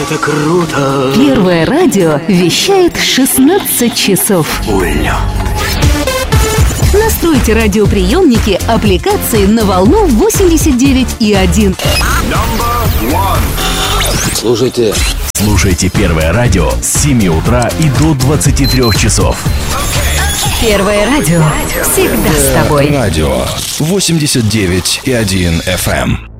Это круто! Первое радио вещает 16 часов. Улет. Настройте радиоприемники аппликации на волну 89,1. Слушайте Первое радио с 7 утра и до 23 часов. Первое радио всегда с тобой. Радио 89,1 FM.